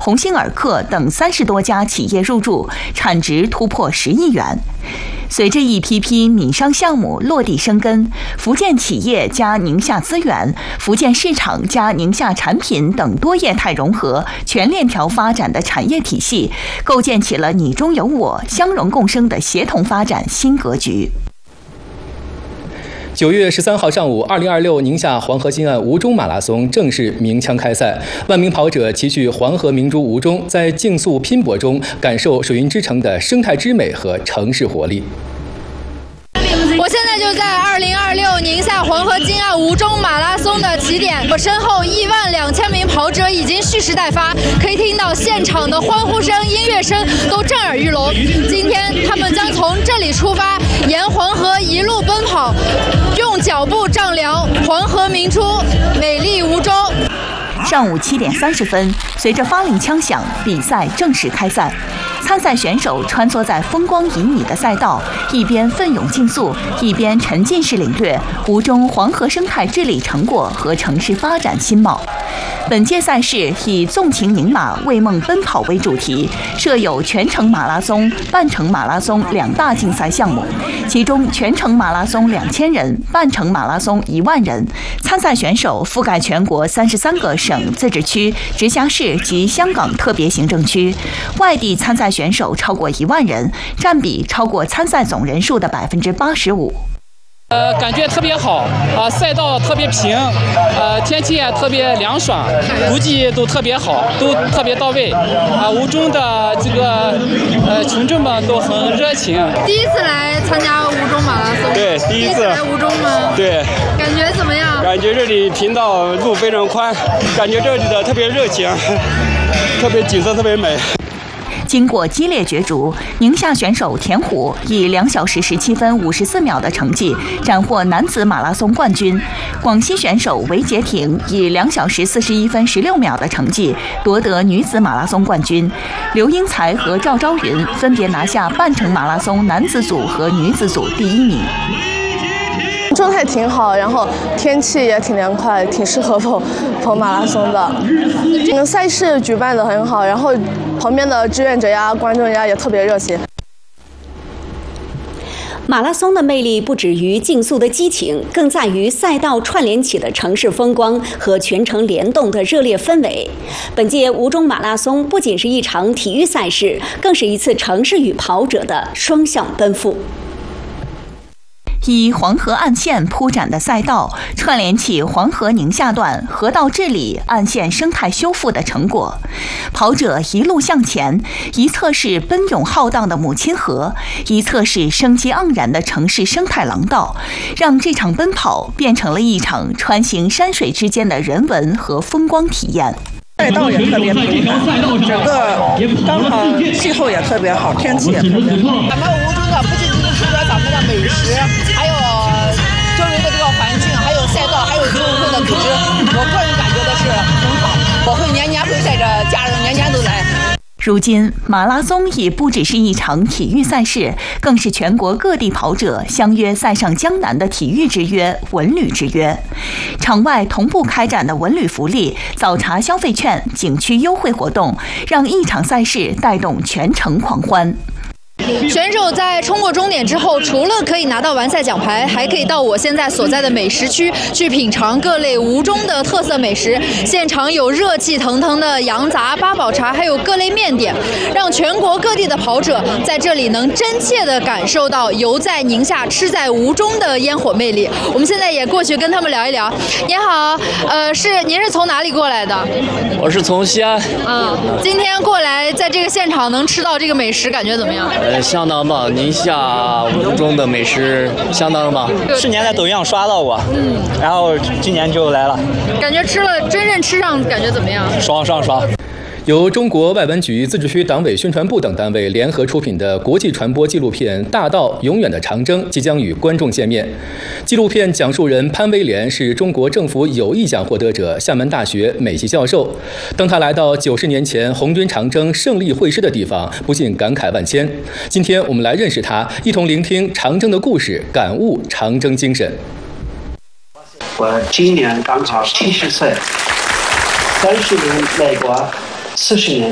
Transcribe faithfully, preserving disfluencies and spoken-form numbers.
鸿星尔克等三十多家企业入驻，产值突破十亿元。随着一批批闽商项目落地生根，福建企业加宁夏资源、福建市场加宁夏产品等多业态融合、全链条发展的产业体系，构建起了你中有我、相容共生的协同发展新格局。 九月十三号上午，二零二六宁夏黄河西岸吴中马拉松正式鸣枪开赛。万名跑者齐聚黄河明珠吴中，在竞速拼搏中感受水云之城的生态之美和城市活力。 我现在就在二零二六宁夏黄河金岸吴中马拉松的起点，我身后一万两千名跑者已经蓄势待发，可以听到现场的欢呼声、音乐声都震耳欲聋。今天他们将从这里出发，沿黄河一路奔跑，用脚步丈量黄河明珠，美丽吴中。 上午七点三十分，随着发令枪响，比赛正式开赛。参赛选手穿梭在风光旖旎的赛道，一边奋勇竞速，一边沉浸式领略吴中黄河生态治理成果和城市发展新貌。本届赛事以纵情宁马，为梦奔跑为主题，设有全程马拉松、半程马拉松两大竞赛项目，其中全程马拉松两千人，半程马拉松一万人。参赛选手覆盖全国三十三个省、自治区、直辖市及香港特别行政区，外地参赛选手超过一万人，占比超过参赛总人数的百分之八十五。 呃，感觉特别好啊、呃，赛道特别平，呃，天气也特别凉爽，估计都特别好，都特别到位啊。吴中的这个呃群众们都很热情。 第一次来参加吴中马拉松， 对，第一次来吴中吗？ 对， 感觉怎么样？ 感觉这里频道路非常宽，感觉这里的特别热情，特别景色特别美。 经过激烈角逐，宁夏选手田虎以两小时十七分五十四秒的成绩斩获男子马拉松冠军，广西选手韦杰挺以两小时四十一分十六秒的成绩夺得女子马拉松冠军，刘英才和赵昭云分别拿下半程马拉松男子组和女子组第一名。 状态挺好，然后天气也挺凉快，挺适合跑跑马拉松的。这个赛事举办得很好，然后旁边的志愿者呀、观众呀也特别热情。 马拉松的魅力不止于竞速的激情，更在于赛道串联起的城市风光和全程联动的热烈氛围。本届吴中马拉松不仅是一场体育赛事，更是一次城市与跑者的双向奔赴。 以黄河岸线铺展的赛道，串联起黄河宁夏段河道治理、岸线生态修复的成果。跑者一路向前，一侧是奔涌浩荡的母亲河，一侧是生机盎然的城市生态廊道，让这场奔跑变成了一场穿行山水之间的人文和风光体验。 赛道也特别平坦，整个刚好气候也特别好，天气也特别好。 咱们吴中的不仅仅是说咱们的美食，还有周围的这个环境，还有赛道，还有组委会的组织，我个人感觉的是很好。我会年年会带着家人，年年都来。 如今，马拉松已不只是一场体育赛事，更是全国各地跑者相约赛上江南的体育之约、文旅之约。场外同步开展的文旅福利、早茶消费券、景区优惠活动，让一场赛事带动全城狂欢。 选手在冲过终点之后，除了可以拿到完赛奖牌，还可以到我现在所在的美食区去品尝各类吴中的特色美食。现场有热气腾腾的羊杂、八宝茶，还有各类面点，让全国各地的跑者在这里能真切地感受到游在宁夏、吃在吴中的烟火魅力。我们现在也过去跟他们聊一聊。您好，呃，是您是从哪里过来的？ 我是从西安。 嗯，今天过来在这个现场能吃到这个美食，感觉怎么样？ 呃，相当棒，宁夏吴中的美食相当棒。 去年在抖音上刷到过，嗯，然后今年就来了。 感觉吃了真正吃上，感觉怎么样？ 爽爽爽！ 由中国外文局自治区党委宣传部等单位联合出品的国际传播纪录片《大道：永远的长征》即将与观众见面。纪录片讲述人潘威廉是中国政府友谊奖获得者、厦门大学美籍教授。当他来到九十年前红军长征胜利会师的地方，不禁感慨万千。今天我们来认识他，一同聆听长征的故事，感悟长征精神。 我今年刚好七十岁，三十年美国，四十年